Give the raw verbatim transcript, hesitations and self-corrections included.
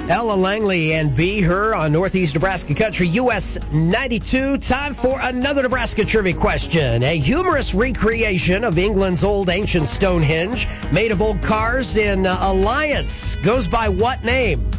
Ella Langley and Be Her on Northeast Nebraska Country, U S ninety-two. Time for another Nebraska trivia question. A humorous recreation of England's old ancient Stonehenge, made of old cars in uh, Alliance, goes by what name?